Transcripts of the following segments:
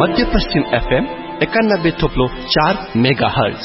मध्यपश्चिम FM 91.4 megahertz.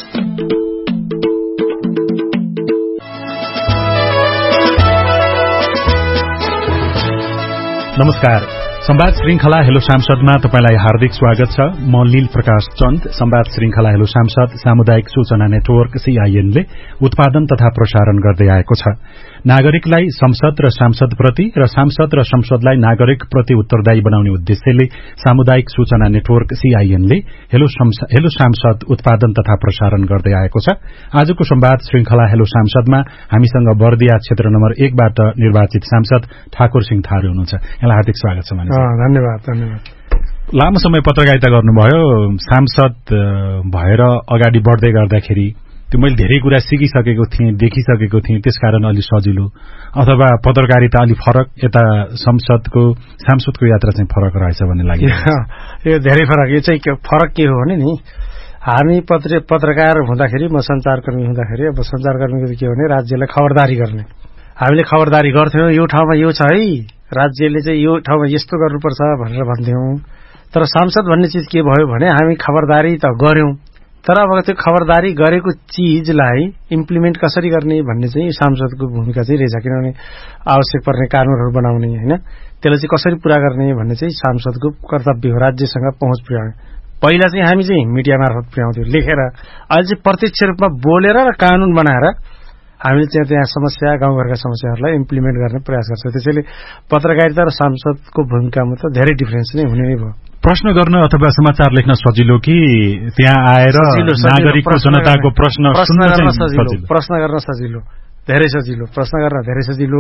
नमस्कार। संवाद श्रृंखला हेलो सांसदमा तपाईलाई हार्दिक स्वागत छ। म लील प्रकाश चन्द। संवाद श्रृंखला हेलो सांसद सामुदायिक सूचना नेटवर्क CIN ले उत्पादन तथा प्रसारण गर्दै आएको छ। नागरिकलाई संसद र सांसदप्रति र सांसद र संसदलाई नागरिक प्रति उत्तरदायी बनाउने उद्देश्यले सामुदायिक सूचना नेटवर्क CIN ले हेलो सांसद उत्पादन तथा प्रसारण गर्दै आएको छ। आजको संवाद श्रृंखला हेलो सांसदमा हामीसँग बर्दिया क्षेत्र नम्बर 1 बाट निर्वाचित सांसद ठाकुर सिंह थारू हुनुहुन्छ। यहाँलाई हार्दिक स्वागत छ। धन्यवाद। लामो समय पत्रकारिता गर्नुभयो। सांसद भएर अगाडि बढ्दै गर्दाखेरि त्यो मैले धेरै कुरा सिकिसकेको थिएँ, देखिसकेको थिएँ, त्यसकारण अलि सजिलो, अथवा पत्रकारिता अलि फरक, यता सांसदको यात्रा चाहिँ फरक रहेछ भन्ने लाग्यो। यो धेरै फरक। यो चाहिँ फरक के हो भने नि, हामी पत्रकार हुँदाखेरि, म संचारकर्मी हुँदाखेरि, अब संचारकर्मीको के हो भने राज्यलाई खबरदारी गर्ने। हामीले खबरदारी गर्थ्यौँ, यो ठाउँमा यो छ है, राज्यले चाहिँ यो ठाउँमा यस्तो गर्नुपर्छ भनेर भन्थ्यौं। तर सांसद भन्ने चीज के भयो भने हामी खबरदारी त गर्यौं, तर अब त्यो खबरदारी गरेको चीजलाई इम्प्लिमेन्ट कसरी गर्ने भन्ने चाहिँ सांसदको भूमिका चाहिँ रहेछ। किनभने आवश्यक पर्ने कानूनहरू बनाउने हैन, त्यसलाई चाहिँ कसरी पूरा गर्ने भन्ने चाहिँ सांसदको कर्तव्य हो। राज्यसँग पहुँच पुर्याउने। पहिला चाहिँ हामी चाहिँ मिडिया मार्फत पुर्याउँथ्यौं लेखेर, अहिले चाहिँ प्रत्यक्ष रूपमा बोलेर र कानून बनाएर हामीले चाहिँ त्यहाँ समस्या, गाउँघरका समस्याहरूलाई इम्प्लिमेन्ट गर्ने प्रयास गर्छौं। त्यसैले पत्रकारिता र सांसदको भूमिकामा त धेरै डिफरेन्स नै हुने नै भयो। प्रश्न गर्न अथवा समाचार लेख्न सजिलो कि त्यहाँ आएर नागरिकको जनताको प्रश्न गर्न सजिलो, धेरै सजिलो। प्रश्न गर्न धेरै सजिलो,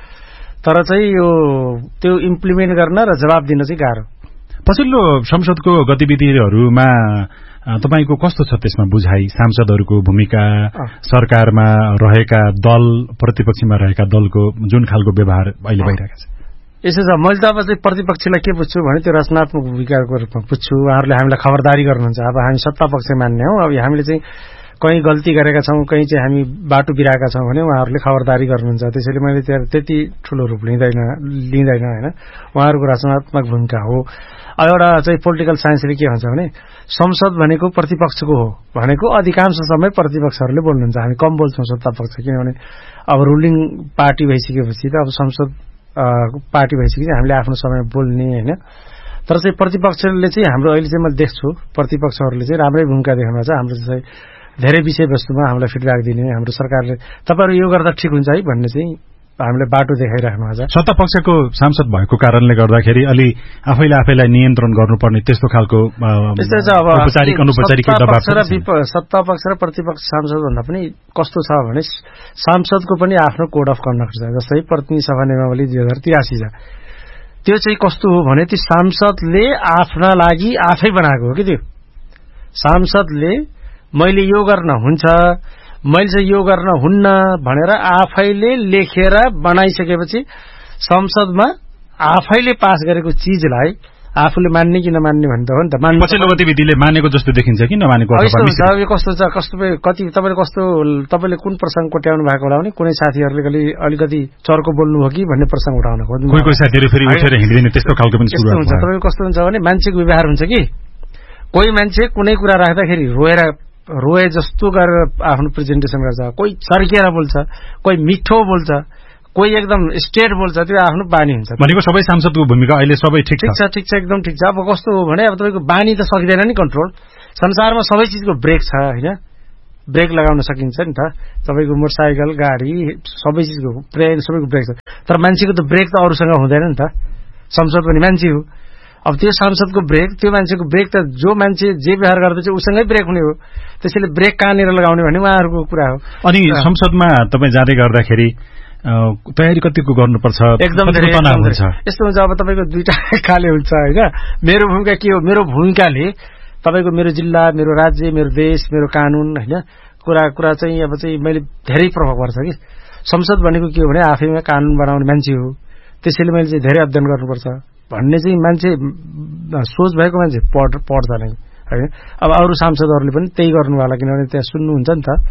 तर चाहिँ यो त्यो इम्प्लिमेन्ट गर्न र जवाब दिन चाहिँ गाह्रो। पछिल्लो संसदको गतिविधिहरूमा तपाईको कस्तो छ त्यसमा बुझाइ? सांसदहरूको भूमिका, सरकारमा रहेका दल, प्रतिपक्षमा रहेका दलको जुन खालको व्यवहार अहिले भइरहेको छ? यसो छ, मैले त अब चाहिँ प्रतिपक्षलाई के बुझ्छु भने त्यो रचनात्मक भूमिकाको रूपमा बुझ्छु। उहाँहरूले हामीलाई खबरदारी गर्नुहुन्छ। अब हामी सत्ता पक्ष मान्ने हौ। अब हामीले चाहिँ कहीँ गल्ती गरेका छौं, कहीँ चाहिँ हामी बाटो बिराएका छौं भने उहाँहरूले खबरदारी गर्नुहुन्छ। त्यसैले मैले त्यति ठूलो रूप लिँदैन हैन। उहाँहरूको रचनात्मक भूमिका हो। अब एउटा चाहिँ पोलिटिकल साइन्सले के भन्छ भने संसद भनेको प्रतिपक्षको हो भनेको अधिकांश समय प्रतिपक्षहरूले बोल्नुहुन्छ। हामी कम बोल्छौं सत्ता पक्ष, किनभने अब रुलिङ पार्टी भइसकेपछि त अब संसद पार्टी भइसकेपछि हामीले आफ्नो समय बोल्ने हैन। तर चाहिँ प्रतिपक्षले चाहिँ हाम्रो अहिले चाहिँ मैले देख्छु प्रतिपक्षहरूले चाहिँ राम्रै भूमिका देखाउनु छ। हाम्रो चाहिँ धेरै विषयवस्तुमा हामीलाई फिडब्याक दिने, हाम्रो सरकारले तपाईहरु यो गर्दा ठिक हुन्छ है भन्ने चाहिँ हामीले बाटो देखाइराख्नु छ। सत्ता पक्षको सांसद भएको कारणले गर्दाखेरि अलि आफैलाई नियन्त्रण गर्नुपर्ने त्यस्तो खालको औपचारिक अनौपचारिक दबाव सत्ता पक्ष र प्रतिपक्ष सांसद भन्दा पनि कस्तो छ भने सांसदको पनि आफ्नो कोड अफ कन्डक्ट छ। जस्तै प्रतिनिधि सभा नियमावली 2083 छ। त्यो चाहिँ कस्तो हो भने त्यो सांसदले आफ्ना लागि आफै बनाएको हो कि त्यो सांसदले मैले यो गर्न हुन्छ, मैले चाहिँ यो गर्न हुन्न भनेर आफैले लेखेर बनाइसकेपछि संसदमा आफैले पास गरेको चीजलाई आफूले मान्ने कि नमान्ने भन्दा हो नि त। पछिल्लो गतिविधिले मानेको जस्तो देखिन्छ कि नमानेको? यो कस्तो छ, कति तपाईले कुन प्रसंग कोट्याउनु भएको होला भने कुनै साथीहरूले अलिकति चर्को बोल्नु हो कि भन्ने प्रसंग उठाउन खोज्नु। कोही साथीहरू फेरि उठेर हिँड्दिने त्यस्तो खालको पनि सुरु हुन्छ। तपाईको कस्तो हुन्छ भने मान्छेको व्यवहार हुन्छ कि कोही मान्छे कुनै कुरा राख्दाखेरि रोए जस्तो गरेर आफ्नो प्रेजेन्टेसन गर्छ, कोही चर्किएर बोल्छ, कोही मिठो बोल्छ, कोही एकदम स्ट्रेट बोल्छ। त्यो आफ्नो बानी हुन्छ। भनेको सबै सांसदको भूमिका अहिले सबै ठिक छ, एकदम ठिक छ। अब कस्तो हो भने अब तपाईको बानी त सकिदैन नि कन्ट्रोल। संसारमा सबै चीजको ब्रेक छ हैन, ब्रेक लगाउन सकिन्छ नि त। तपाईको मोटरसाइकल, गाडी, सबै चीजको सबैको ब्रेक छ। तर मान्छेको त ब्रेक त अरूसँग हुँदैन नि त। संसद पनि मान्छे हो। अब त्यो सांसदको ब्रेक, त्यो मान्छेको ब्रेक त जो मान्छे जे व्यवहार गर्दैछ उसँगै ब्रेक हुने हो। त्यसैले ब्रेक कहाँनिर लगाउने भन्ने उहाँहरूको कुरा हो। अनि संसदमा तपाई जाँदै गर्दाखेरि तयारी कतिको गर्नुपर्छ? एकदम तनाव हुन्छ। यस्तो हुन्छ, अब तपाईको दुईटा खाले हुन्छ हैन। मेरो भूमिका के हो? मेरो भूमिकाले तपाईको मेरो जिल्ला, मेरो राज्य, मेरो देश, मेरो कानून हैन कुरा चाहिँ अब चाहिँ मैले धेरै प्रभाव पर्छ कि। संसद भनेको के हो भने आफैमा कानून बनाउने मान्छे हो। त्यसैले मैले चाहिँ धेरै अध्ययन गर्नुपर्छ भन्ने चाहिँ मान्छे सोच भएको मान्छे पढ्छ नै हैन। अब अरू सांसदहरूले पनि त्यही गर्नु होला, किनभने त्यहाँ सुन्नुहुन्छ नि त।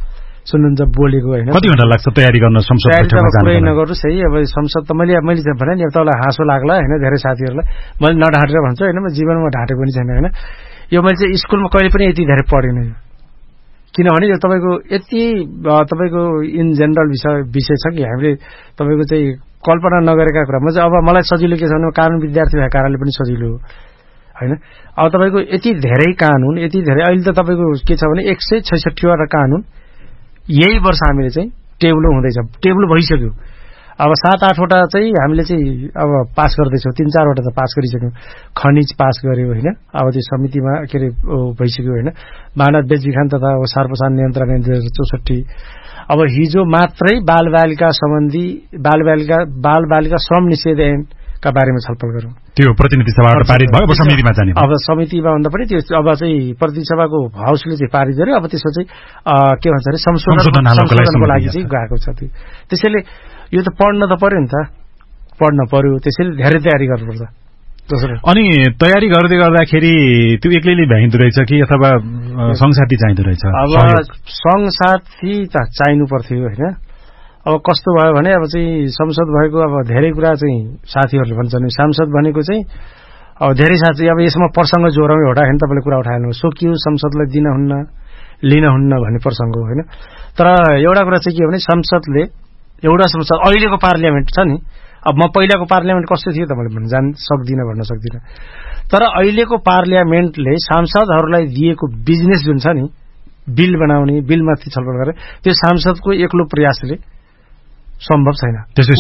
सुन्नुहुन्छ बोलेको होइन। कति घण्टा लाग्छ तयारी गर्न संसद बैठकमा जान? पुरै नगर्नुहोस् है, अब संसद त मैले भने नि तपाईँलाई हाँसो लाग्ला होइन, धेरै साथीहरूलाई मैले नढाँटेर भन्छु होइन, म जीवनमा ढाँटेको पनि छैन होइन। यो मैले चाहिँ स्कुलमा कहिले पनि यति धेरै पढेन, किनभने यो तपाईँको यति तपाईँको इन जेनरल विषय छ कि हामीले तपाईँको चाहिँ कल्पना नगरेका कुरा। म चाहिँ अब मलाई सजिलो के छ भने कानुन विद्यार्थी भएको कारणले पनि सजिलो हो होइन। अब तपाईँको यति धेरै कानुन, यति धेरै अहिले त तपाईँको के छ भने 166वटा कानुन यही वर्ष हामीले चाहिँ टेबल हुँदैछ, टेबल भइसक्यो। अब 7-8वटा चाहिँ हामीले चाहिँ अब पास गर्दैछौँ, 3-4वटा त पास गरिसक्यौँ। खनिज पास गर्यो होइन, अब त्यो समितिमा के अरे भइसक्यो होइन। मानव बेचबिखान तथा ओसार पसार नियन्त्रण 2064। अब हिजो मात्रै बालबालिका सम्बन्धी बालबालिका श्रम निषेध ऐनका बारेमा छलफल गरौँ। त्यो प्रतिनिधि सभाबाट पारित भयो, अब समितिमा जाने। अब समितिमा भन्दा पनि त्यो अब चाहिँ प्रतिनिधि सभाको हाउसले चाहिँ पारित गर्यो। अब त्यसपछि के भन्छ अरे संशोधनको लागि चाहिँ गएको छ। त्यो त्यसैले यो त पढ्न त पर्यो नि त, पढ्न पर्यो, त्यसैले धेरै तयारी गर्नुपर्छ। अनि तयारी गर्दै गर्दाखेरि त्यो एक्लैले भ्याइँदो रहेछ कि अथवा संसाथी चाहिँदो रहेछ? अब संसाथी त चाहिनु पर्थ्यो होइन। अब कस्तो भयो भने अब चाहिँ संसद भएको अब धेरै कुरा चाहिँ साथीहरूले भन्छन्, सांसद भनेको चाहिँ अब धेरै साथी अब यसमा प्रसङ्ग जोरौँ एउटा होइन, तपाईँले कुरा उठाएन सोकियो संसदलाई दिनहुन्न लिनहुन्न भन्ने प्रसङ्ग हो होइन। तर एउटा कुरा चाहिँ के हो भने संसदले एउटा संसद अहिलेको पार्लियामेन्ट छ नि, अब म पहिलाको पार्लियामेन्ट कस्तो थियो त मैले भन्न सक्दिनँ। तर अहिलेको पार्लियामेन्टले सांसदहरूलाई दिएको बिजनेस जुन छ नि, बिल बनाउने, बिलमाथि छलफल गरेर, त्यो सांसदको एक्लो प्रयासले सम्भव छैन।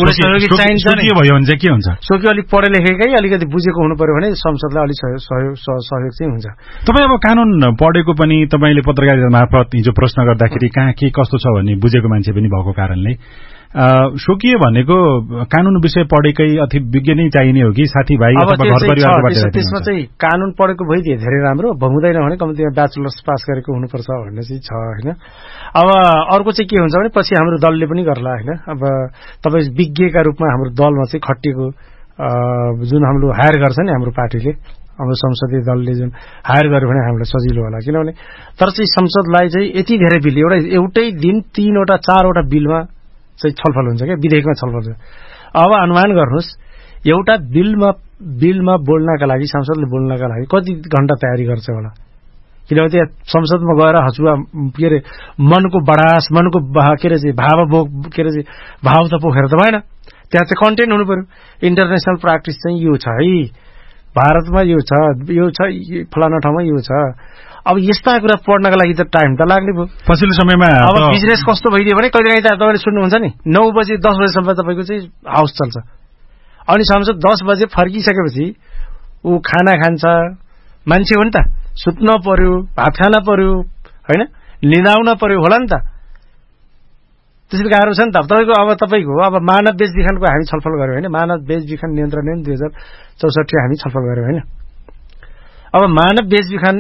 सोक्यो अलिक पढे लेखेकै अलिकति बुझेको हुनु पर्यो भने संसदलाई अलिक सहयोग चाहिँ हुन्छ। तपाईँ अब कानुन पढेको पनि, तपाईँले पत्रकारिता मार्फत हिजो प्रश्न गर्दाखेरि कहाँ के कस्तो छ भन्ने बुझेको मान्छे पनि भएको कारणले सोकिए भनेको कानुन विषय पढेकै अथवा विज्ञ नै चाहिने हो कि साथीभाइ अथवा घर परिवारबाट? त्यसमा चाहिँ कानुन पढेको भइदिए धेरै राम्रो, हुँदैन भने कम्तीमा ब्याचलर्स पास गरेको हुनुपर्छ भन्ने चाहिँ छ होइन। अब अर्को चाहिँ के हुन्छ भने पछि हाम्रो दलले पनि गर्ला होइन। अब तपाईँ विज्ञका रूपमा हाम्रो दलमा चाहिँ खटिएको जुन हाम्रो हायर गर्छ नि हाम्रो पार्टीले, हाम्रो संसदीय दलले जुन हायर गर्यो भने हामीलाई सजिलो होला। किनभने तर चाहिँ संसदलाई चाहिँ यति धेरै बिल एउटै दिन 3-4वटा बिलमा चाहिँ छलफल हुन्छ क्या, विधेयकमा छलफल हुन्छ। अब अनुमान गर्नुहोस् एउटा बिलमा बोल्नका लागि, संसदले बोल्नका लागि कति घण्टा तयारी गर्छ होला। किनभने त्यहाँ संसदमा गएर हसुवा के अरे मनको बडास, मनको के अरे चाहिँ भाव त पोखेर त भएन, त्यहाँ चाहिँ कन्टेन्ट हुनु पर्यो। इन्टरनेसनल प्र्याक्टिस चाहिँ यो छ है, भारतमा यो छ फलाना ठाउँमा यो छ। अब यस्ता कुरा पढ्नका लागि त टाइम त लाग्ने भयो। पछिल्लो समयमा अब बिजनेस कस्तो भइदियो भने कहिलेकाहीँ त तपाईँले सुन्नुहुन्छ नि 9 बजे 10 बजेसम्म तपाईँको चाहिँ हाउस चल्छ, अनि सांसद 10 बजे फर्किसकेपछि ऊ खाना खान्छ, मान्छे हो नि त, सुत्न पर्यो, भात खान पर्यो होइन, निदाउन पर्यो होला नि त, त्यसैले गाह्रो छ नि त। तपाईँको अब मानव बेचबिखानको हामी छलफल गर्यौँ होइन, मानव बेचबिखान नियन्त्रण ऐन 2064 हामी छलफल गर्यौँ होइन। अब मानव बेचबिखान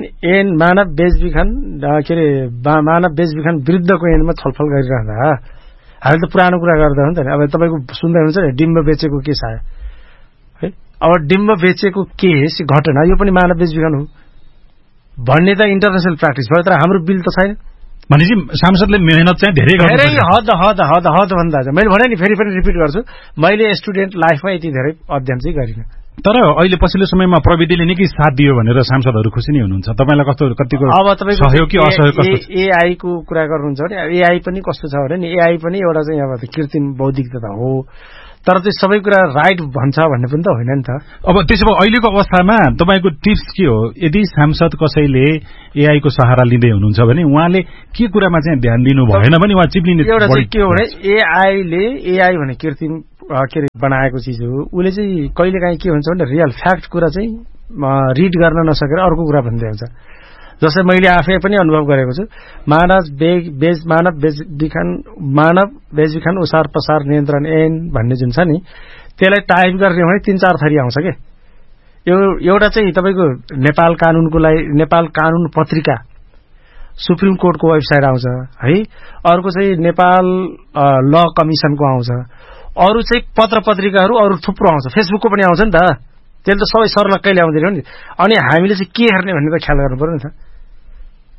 विरुद्धको ऐनमा छलफल गरिरहँदा हामीले त पुरानो कुरा गर्दा हो नि त। अब तपाईँको सुन्दै हुन्छ नि डिम्ब बेचेको केस आयो है, अब डिम्ब बेचेको केस घटना यो पनि मानव बेचबिखान हो भन्ने त इन्टरनेसनल प्र्याक्टिस भयो, तर हाम्रो बिल त छैन। भनेपछि सांसदले मेहनत चाहिँ धेरै हद भन्दा मैले भने नि, फेरि रिपिट गर्छु, मैले स्टुडेन्ट लाइफमा यति धेरै अध्ययन चाहिँ गरिनँ। तर अहिले पछिल्लो समयमा प्रविधिले निकै साथ दियो भनेर सांसदहरू खुसी नै हुनुहुन्छ। तपाईँलाई कतिको अब तपाईँको सहयोग कि असहयोग कस्तो? एआई को कुरा गर्नुहुन्छ भने एआई पनि कस्तो छ भने नि, एआई पनि एउटा चाहिँ अब कृत्रिम बौद्धिकता त हो, तर त्यो सबै कुरा राइट भन्छ भन्ने पनि त होइन नि त। अब त्यसो भए अहिलेको अवस्थामा तपाईँको टिप्स के हो? यदि सांसद कसैले एआई को सहारा लिँदै हुनुहुन्छ भने उहाँले के कुरामा चाहिँ ध्यान दिनु भएन भने उहाँ चिप्लिने? एउटा चाहिँ के हो भने एआई भने कृत्रिम के अरे बनाएको चिज हो, उसले चाहिँ कहिलेकाहीँ के हुन्छ भने रियल फ्याक्ट कुरा चाहिँ रिड गर्न नसकेर अर्को कुरा भन्दै हुन्छ। जस्तै मैले आफै पनि अनुभव गरेको छु, मानव बेचबिखान ओसार पसार नियन्त्रण ऐन भन्ने जुन छ नि, त्यसलाई टाइप गर्ने भने 3-4 थरी आउँछ के। एउटा चाहिँ तपाईँको नेपाल कानुन पत्रिका सुप्रिम कोर्टको वेबसाइट आउँछ है, अर्को चाहिँ नेपाल ल कमिसनको आउँछ, अरू चाहिँ पत्र पत्रिकाहरू अरू थुप्रो आउँछ, फेसबुकको पनि आउँछ नि त, त्यसले त सबै सर्लक्कै ल्याउँदैन नि। अनि हामीले चाहिँ के हेर्ने भन्ने त ख्याल गर्नु पर्यो नि त।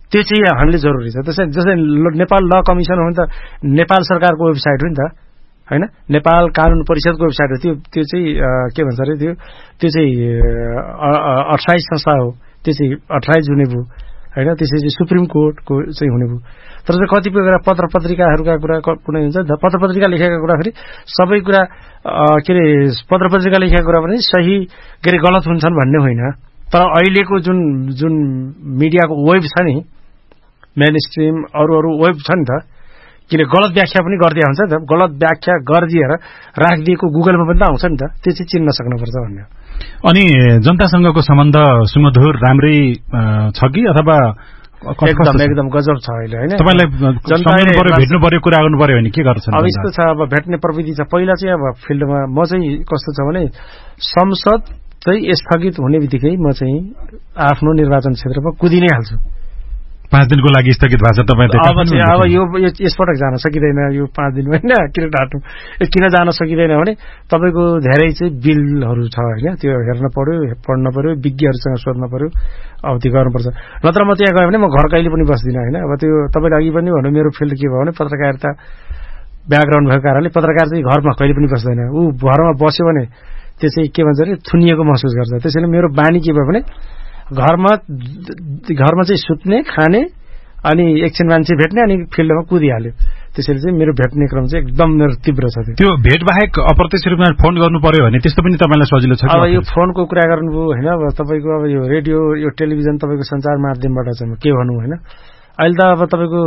त्यो चाहिँ हामीले जरुरी छ। जस्तै नेपाल ल कमिसन हो नि त, नेपाल सरकारको वेबसाइट हो नि त हैन, नेपाल कानून परिषदको वेबसाइट हो। त्यो चाहिँ के भन्छ अरे, त्यो चाहिँ 28 संस्था हो, त्यो चाहिँ 28 हुने भयो हैन। त्यसपछि सुप्रिम कोर्टको चाहिँ हुने भयो। तर चाहिँ कतिपय कुरा पत्र पत्रिकाहरूका कुरा कुनै हुन्छ नि त, पत्र पत्रिका लेखेका कुरा फेरि सबै कुरा के अरे पत्र पत्रिका लेखेका कुरा पनि सही के अरे गलत हुन्छन् भन्ने होइन। तर अहिलेको जुन मिडियाको वेब छ नि, मेन स्ट्रिम अरू वेब छ नि त, किन गलत व्याख्या पनि गरिदिया हुन्छ नि त, गलत व्याख्या गरिदिएर राखिदिएको गुगलमा पनि त आउँछ नि त, त्यो चाहिँ चिन्न सक्नुपर्छ भन्ने। अनि जनतासँगको सम्बन्ध सुमधुर राम्रै छ कि अथवा एकदम गजब छ अहिले हैन? तपाईलाई भेट्नु पर्यो, कुरा गर्नु पर्यो भने के गर्छन्? अब यस्तो छ, अब भेट्ने प्रविधि छ। पहिला चाहिँ अब फिल्डमा म चाहिँ कस्तो छ भने, संसद चाहिँ स्थगित हुने बित्तिकै म चाहिँ आफ्नो निर्वाचन क्षेत्रमा कुदि नै हाल्छु। 5 दिनको लागि स्थगित भएको छ तपाईँ? अब यो यसपटक जान सकिँदैन, यो 5 दिन होइन, किन डाँट्नु, किन जान सकिँदैन भने तपाईँको धेरै चाहिँ बिलहरू छ होइन, त्यो हेर्न पर्यो, पढ्न पर्यो, विज्ञहरूसँग सोध्न पर्यो, अब त्यो गर्नुपर्छ। नत्र म त्यहाँ गयो भने म घर कहिले पनि बस्दिनँ होइन। अब त्यो तपाईँले अघि पनि भन्नु, मेरो फिल्ड के भयो भने पत्रकारिता ब्याकग्राउन्ड भएको कारणले पत्रकार चाहिँ घरमा कहिले पनि बस्दैन। ऊ घरमा बस्यो भने त्यो चाहिँ के भन्छ अरे थुनिएको महसुस गर्छ। त्यसैले मेरो बानी के भयो भने घरमा चाहिँ सुत्ने, खाने, अनि एकछिन मान्छे भेट्ने, अनि फिल्डमा कुदिहाल्यो। त्यसैले चाहिँ मेरो भेट्ने क्रम चाहिँ एकदम मेरो तीव्र छ। त्यो भेट बाहेक अप्रत्यक्ष रूपमा फोन गर्नु पर्यो भने त्यस्तो पनि तपाईँलाई सजिलो छ? अब यो फोनको कुरा गर्नुभयो होइन, अब तपाईँको अब यो रेडियो, यो टेलिभिजन तपाईँको सञ्चार माध्यमबाट चाहिँ के भनौँ होइन। अहिले त अब तपाईँको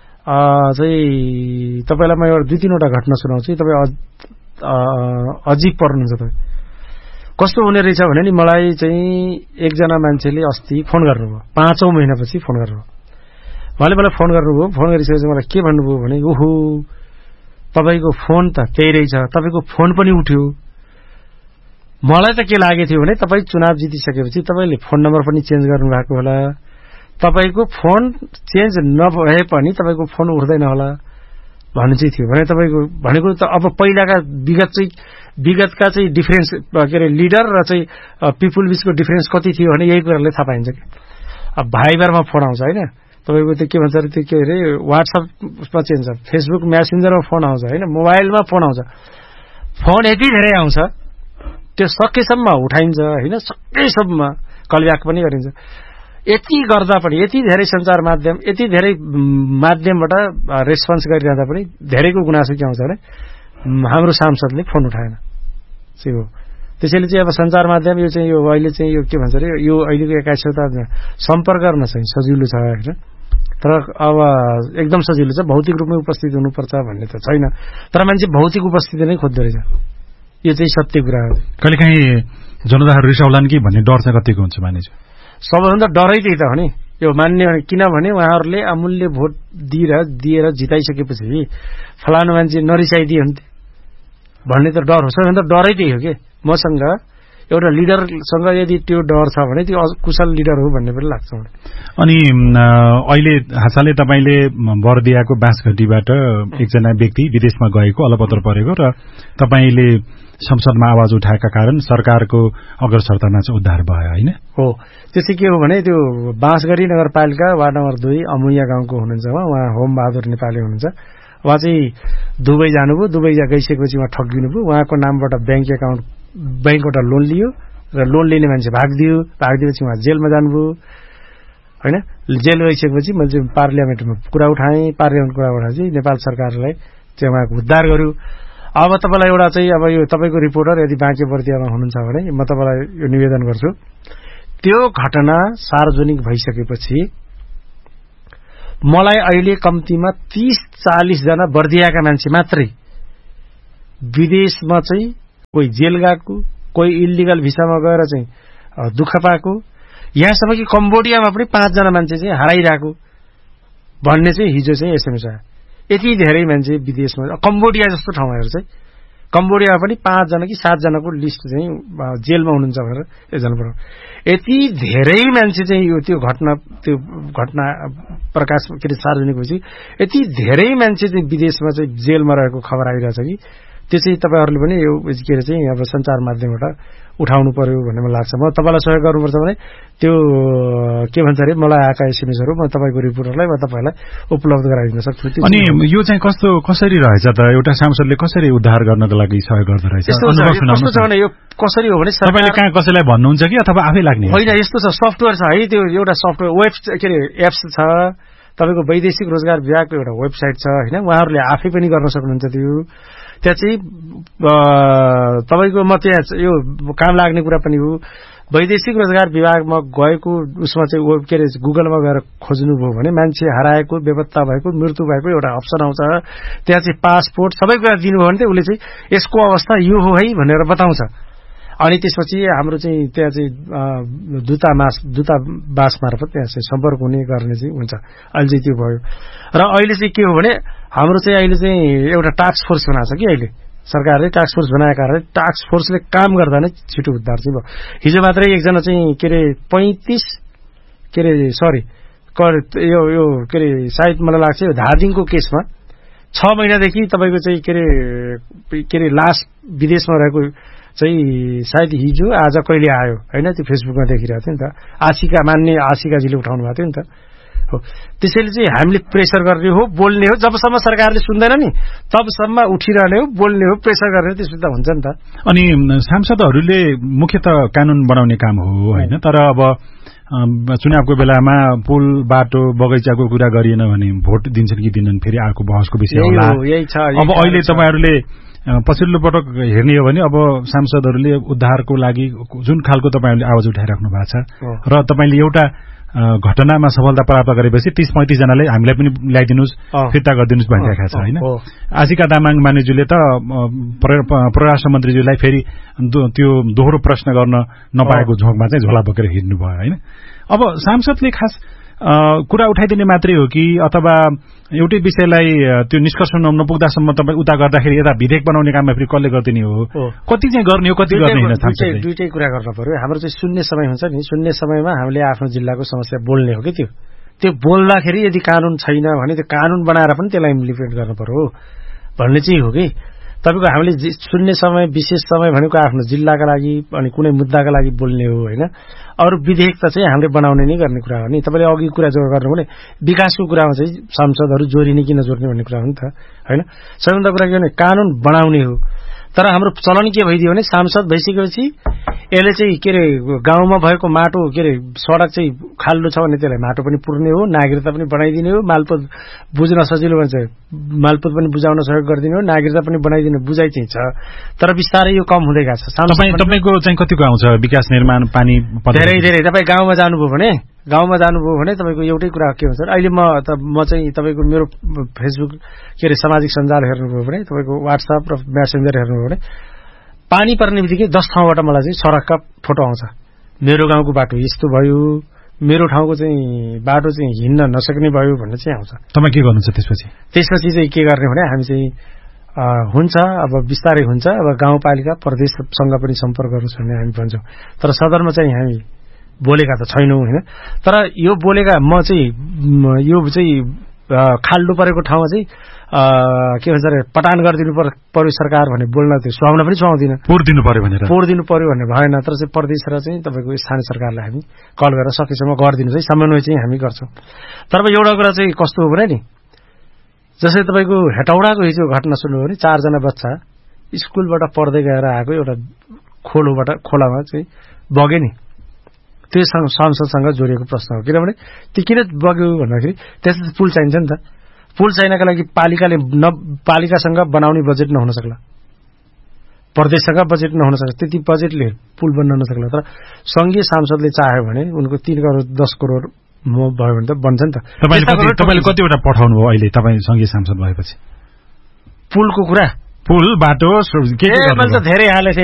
चाहिँ तपाईँलाई म एउटा 2-3वटा घटना सुनाउँछु, तपाईँ अजिब पर्नुहुन्छ। तपाईँ कस्तो हुने रहेछ भने नि, मलाई चाहिँ एकजना मान्छेले अस्ति फोन गर्नुभयो, 5औं महिनापछि फोन गर्नुभयो। उहाँले मलाई फोन गर्नुभयो, फोन गरिसकेपछि मलाई के भन्नुभयो भने, ओहो तपाईँको फोन त त्यही रहेछ, तपाईँको फोन पनि उठ्यो। मलाई त के लागेको थियो भने तपाईँ चुनाव जितिसकेपछि तपाईँले फोन नम्बर पनि चेन्ज गर्नुभएको होला, तपाईँको फोन चेन्ज नभए पनि तपाईँको फोन उठ्दैन होला भन्ने चाहिँ थियो। भने तपाईँको भनेको त अब पहिलाका विगतका चाहिँ डिफरेन्स के अरे लिडर र चाहिँ पिपुल बिचको डिफरेन्स कति थियो भने यही कुराले थाहा पाइन्छ कि। अब भाइबरमा फोन आउँछ होइन, तपाईँको त्यो के भन्छ अरे, त्यो के अरे वाट्सएपमा चेन्ज, फेसबुक म्यासेन्जरमा फोन आउँछ होइन, मोबाइलमा फोन आउँछ। फोन यति धेरै आउँछ, त्यो सकेसम्म उठाइन्छ होइन, सकेसम्म कलब्याक पनि गरिन्छ। यति गर्दा पनि, यति धेरै सञ्चार माध्यम, यति धेरै माध्यमबाट रेस्पोन्स गरिरहँदा पनि धेरैको गुनासो के आउँछ भने हाम्रो सांसदले फोन उठाएन चाहिँ हो। त्यसैले चाहिँ अब सञ्चार माध्यम यो चाहिँ यो अहिले चाहिँ यो के भन्छ अरे, यो अहिलेको 21 सम्पर्क गर्न चाहिँ सजिलो छ होइन। तर अब एकदम सजिलो छ, भौतिक रूपमै उपस्थित हुनुपर्छ भन्ने त छैन। तर मान्छे भौतिक उपस्थिति नै खोज्दो रहेछ, यो चाहिँ सत्य कुरा हो। कहिलेकाहीँ जनताहरू रिसाउलान् कि भन्ने डर चाहिँ कतिको हुन्छ मानिस? सबैभन्दा डरै त्यही त हो नि, यो मान्ने, किनभने उहाँहरूले अमूल्य भोट दिएर जिताइसकेपछि फलानु मान्छे नरिसाइदियो भन्ने त डर हो। सबैभन्दा डरै त्यही हो कि मसँग एउटा लिडरसँग यदि त्यो डर छ भने त्यो कुशल लिडर हो भन्ने पनि लाग्छ। अनि अहिले हासाले तपाईले बर्दियाको बाँसघटीबाट एकजना व्यक्ति विदेशमा गएको अलपत्र परेको र तपाईले संसदमा आवाज उठाएका कारण सरकारको अग्रसरतामा चाहिँ उद्धार भयो होइन? हो, त्यो चाहिँ के हो भने त्यो बाँसघटी नगरपालिका वार्ड नम्बर 2 अमुया गाउँको हुनुहुन्छ उहाँ होम बहादुर नेपाली हुनुहुन्छ। उहाँ चाहिँ दुबई जानुभयो, दुबई गइसकेपछि उहाँ ठगिनुभयो। उहाँको नामबाट बैंकबाट लोन लियो र लोन लिने मान्छे भागिदिएपछि उहाँ जेलमा जानुभयो होइन। जेल गइसकेपछि मैले चाहिँ पार्लियामेन्टमा कुरा उठाएँ, पार्लियामेन्ट कुरा उठाएपछि नेपाल सरकारलाई चाहिँ उहाँको उद्धार गर्यो। अब तपाईँलाई एउटा चाहिँ अब यो तपाईँको रिपोर्टर यदि बाँके बर्दियामा हुनुहुन्छ भने म तपाईँलाई यो निवेदन गर्छु, त्यो घटना सार्वजनिक भइसकेपछि मलाई अहिले कम्तीमा 30-40 जना बर्दियाका मान्छे मात्रै विदेशमा चाहिँ कोही जेल गएको, कोही इलिगल भिसामा गएर चाहिँ दुःख पाएको, यहाँसम्म कि कम्बोडियामा पनि 5 जना मान्छे चाहिँ हराइरहेको भन्ने चाहिँ हिजो चाहिँ एसएमएस आयो। यति धेरै मान्छे विदेशमा, कम्बोडिया जस्तो ठाउँहरू चाहिँ कम्बोडियामा पनि 5 जना कि 7 जनाको लिस्ट चाहिँ जेलमा हुनुहुन्छ भनेर एकजना पढाउनु। यति धेरै मान्छे चाहिँ यो त्यो घटना प्रकाश के अरे सार्वजनिक भएपछि यति धेरै मान्छे चाहिँ विदेशमा चाहिँ जेलमा रहेको खबर आइरहेछ कि त्यो चाहिँ तपाईँहरूले पनि यो के अरे चाहिँ अब सञ्चार माध्यमबाट उठाउनु पर्यो भन्ने मलाई लाग्छ। म तपाईँलाई सहयोग गर्नुपर्छ भने त्यो के भन्छ अरे मलाई आएका एसएमएसहरू म तपाईँको रिपोर्टरलाई म तपाईँलाई उपलब्ध गराइदिन सक्छु। अनि यो चाहिँ कसरी रहेछ त? एउटा सांसदले कसरी उद्धार गर्नको लागि सहयोग गर्दो रहेछ? कस्तो छ भने यो कसरी हो भने तपाईँले कहाँ कसैलाई भन्नुहुन्छ कि अथवा आफै लाग्ने? होइन, यस्तो छ, सफ्टवेयर छ है, त्यो एउटा सफ्टवेयर के अरे एप्स छ, तपाईँको वैदेशिक रोजगार विभागको एउटा वेबसाइट छ होइन, उहाँहरूले आफै पनि गर्न सक्नुहुन्छ। त्यहाँ चाहिँ तपाईँको म त्यहाँ यो काम लाग्ने कुरा पनि हो। वैदेशिक रोजगार विभागमा गएको उसमा चाहिँ के अरे गुगलमा गएर खोज्नुभयो भने मान्छे हराएको, बेपत्ता भएको, मृत्यु भएको एउटा अप्सन आउँछ। त्यहाँ चाहिँ पासपोर्ट सबै कुरा दिनुभयो भने चाहिँ उसले चाहिँ यसको अवस्था यो हो है भनेर बताउँछ। अनि त्यसपछि हाम्रो चाहिँ त्यहाँ चाहिँ दूतावास मार्फत त्यहाँ चाहिँ सम्पर्क हुने गर्ने चाहिँ हुन्छ। अहिले चाहिँ त्यो भयो। र अहिले चाहिँ के हो भने हाम्रो चाहिँ अहिले चाहिँ एउटा टास्क फोर्स बनाएको छ कि अहिले सरकारले टास्क फोर्स बनाएको कारणले टास्क फोर्सले काम गर्दा नै छिटो उद्धार चाहिँ भयो। हिजो मात्रै एकजना चाहिँ के अरे 35 के अरे सरी यो के अरे सायद मलाई लाग्छ यो धादिङको केसमा 6 महिनादेखि तपाईँको चाहिँ के अरे लास विदेशमा रहेको चाहिँ सायद हिजो आज कहिले आयो होइन, त्यो फेसबुकमा देखिरहेको थियो नि त। मान्य आशिकाजीले उठाउनु भएको थियो नि त हो। त्यसैले चाहिँ हामीले प्रेसर गर्ने हो, बोल्ने हो। जबसम्म सरकारले सुन्दैन नि तबसम्म उठिरहने हो, बोल्ने हो, प्रेसर गर्ने, त्यसो त हुन्छ नि त। अनि सांसदहरूले मुख्यत कानून बनाउने काम हो होइन, तर अब चुनावको बेलामा पुल बाटो बगैँचाको कुरा गरिएन भने भोट दिन्छन् कि दिन्छन् फेरि अर्को बहसको विषय होला। अब अहिले तपाईँहरूले पछिल्लो पटक हेर्ने हो भने अब सांसदहरूले उद्धारको लागि जुन खालको तपाईँहरूले आवाज उठाइराख्नु भएको छ र तपाईँले एउटा घटनामा सफलता प्राप्त गरेपछि 30-35 जनाले हामीलाई पनि ल्याइदिनुहोस्, फिर्ता गरिदिनुहोस् भनिरहेको छ होइन। आशिका तामाङ मान्यज्यूले त परराष्ट्र मन्त्रीज्यूलाई फेरि त्यो दोहोरो प्रश्न गर्न नपाएको झोकमा चाहिँ झोला बोकेर हिँड्नुभयो होइन। अब सांसदले खास कुरा उठाइदिने मात्रै हो कि अथवा एउटै विषयलाई त्यो निष्कर्ष नपुग्दासम्म तपाईँ उता गर्दाखेरि यता विधेयक बनाउने काममा फेरि कसले गरिदिने हो? कति चाहिँ गर्ने हो, कति गर्ने होइन? दुईटै कुरा गर्न पर्यो। हाम्रो चाहिँ शून्य समय हुन्छ नि, शून्य समयमा हामीले आफ्नो जिल्लाको समस्या बोल्ने हो कि त्यो बोल्दाखेरि यदि कानून छैन भने त्यो कानून बनाएर पनि त्यसलाई इम्प्लिमेन्ट गर्न पर्यो भन्ने चाहिँ हो कि। तपाईँको हामीले शून्य समय विशेष समय भनेको आफ्नो जिल्लाका लागि अनि कुनै मुद्दाका लागि बोल्ने हो होइन। अरू विधेयक त चाहिँ हामीले बनाउने नै गर्ने कुरा हो नि। तपाईँले अघि कुरा गर्नु भने विकासको कुरामा चाहिँ सांसदहरू जोडिने कि नजोड्ने भन्ने कुरा हो नि त होइन। सबैभन्दा कुरा के भने कानून बनाउने हो। तर हाम्रो चलन के भइदियो भने सांसद भइसकेपछि यसले चाहिँ के अरे गाउँमा भएको माटो के अरे सडक चाहिँ खाल्डो छ भने त्यसलाई माटो पनि पुर्ने हो, नागरिकता पनि बनाइदिने हो, मालपोत बुझ्न सजिलो भन्छ मालपोत पनि बुझाउन सहयोग गरिदिने हो, नागरिकता पनि बनाइदिने बुझाइ चाहिँ छ। तर बिस्तारै यो कम हुँदै गएको छ। तपाईँको चाहिँ कतिको आउँछ विकास निर्माण पानी? धेरै। तपाईँ गाउँमा जानुभयो भने तपाईँको एउटै कुरा के हुन्छ अहिले म चाहिँ तपाईँको मेरो फेसबुक के अरे सामाजिक सञ्जाल हेर्नुभयो भने तपाईँको व्हाट्सएप र मेसेन्जर हेर्नुभयो भने पानी पर्ने बित्तिकै 10 ठाउँबाट मलाई चाहिँ सडकका फोटो आउँछ। मेरो गाउँको बाटो यस्तो भयो, मेरो ठाउँको चाहिँ बाटो चाहिँ हिँड्न नसक्ने भयो भन्ने चाहिँ आउँछ। तपाईँ के गर्नुहुन्छ त्यसपछि चाहिँ के गर्ने भने हामी चाहिँ हुन्छ अब बिस्तारै हुन्छ। अब गाउँपालिका प्रदेशसँग पनि सम्पर्क गर्नुहोस् भन्ने हामी भन्छौँ। तर सदरमा चाहिँ हामी बोलेका त छैनौँ होइन। तर यो बोलेका म चाहिँ यो चाहिँ खाल्डो परेको ठाउँमा चाहिँ के भन्छ अरे पटान गरिदिनु पर्यो सरकार भने बोल्न त्यो सुहाउन पनि सुहाउँदिन। पोहोर दिनु पर्यो भन्ने भएन। तर चाहिँ प्रदेश र चाहिँ तपाईँको स्थानीय सरकारलाई हामी कल गरेर सकेसम्म गरिदिनु चाहिँ समन्वय चाहिँ हामी गर्छौँ। तर एउटा कुरा चाहिँ कस्तो हो भने नि जस्तै तपाईँको हेटौडाको हिजो घटना सुन्नुभयो भने 4 जना बच्चा स्कुलबाट पढ्दै गएर आएको एउटा खोलामा चाहिँ बग्यो नि। त्यो संसदसँग जोडिएको प्रश्न हो। किनभने त्यो किन बग्यो भन्दाखेरि त्यसमा पुल चाहिन्छ नि त। पुल चाहिनका लागि पालिकासँग बनाउने बजेट नहुन सक्ला, प्रदेशसँग बजेट नहुन सक्छ, त्यति बजेटले पुल बन्न नसक्ला। तर संघीय सांसदले चाह्यो भने उनको 3 करोड 10 करोड भयो भने त बन्छ नि त। तपाईँले कतिवटा पठाउनु भयो अहिले तपाईँ संघीय सांसद भएपछि? पुलको कुरा, पुल बाटो के मैले त धेरै हालेँ।